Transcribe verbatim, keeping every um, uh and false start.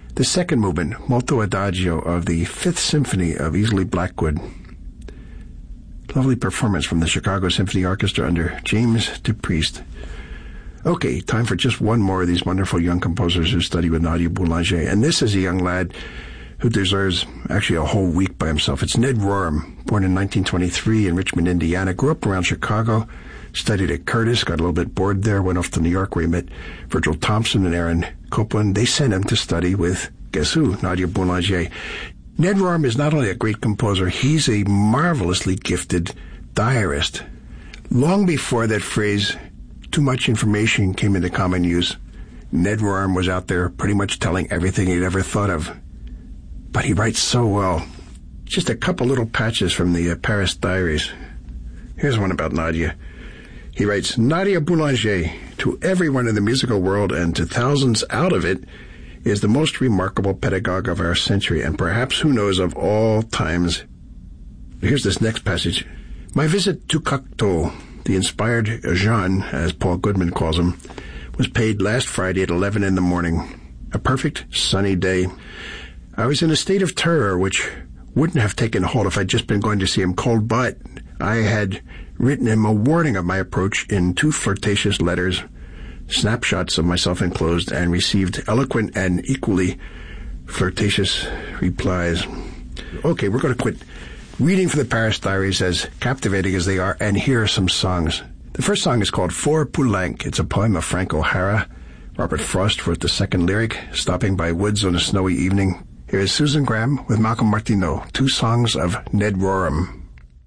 the second movement, Molto Adagio, of the Fifth Symphony of Easley Blackwood. Lovely performance from the Chicago Symphony Orchestra under James DePriest. Okay, time for just one more of these wonderful young composers who study with Nadia Boulanger. And this is a young lad who deserves actually a whole week by himself. It's Ned Rorem, born in nineteen twenty-three in Richmond, Indiana. Grew up around Chicago, studied at Curtis, got a little bit bored there, went off to New York where he met Virgil Thompson and Aaron Copland. They sent him to study with, guess who, Nadia Boulanger. Ned Rorem is not only a great composer, he's a marvelously gifted diarist. Long before that phrase, too much information, came into common use, Ned Rorem was out there pretty much telling everything he'd ever thought of. But he writes so well. Just a couple little patches from the uh, Paris Diaries. Here's one about Nadia. He writes, Nadia Boulanger, to everyone in the musical world and to thousands out of it, is the most remarkable pedagogue of our century, and perhaps, who knows, of all times. Here's this next passage. My visit to Cocteau, the inspired Jean, as Paul Goodman calls him, was paid last Friday at eleven in the morning. A perfect, sunny day. I was in a state of terror which wouldn't have taken hold if I'd just been going to see him cold, but I had written him a warning of my approach in two flirtatious letters, snapshots of myself enclosed, and received eloquent and equally flirtatious replies. Okay, we're going to quit reading from the Paris Diaries, as captivating as they are, and here are some songs. The first song is called For Poulenc. It's a poem of Frank O'Hara. Robert Frost wrote the second lyric, Stopping by Woods on a Snowy Evening. Here is Susan Graham with Malcolm Martineau, two songs of Ned Rorem.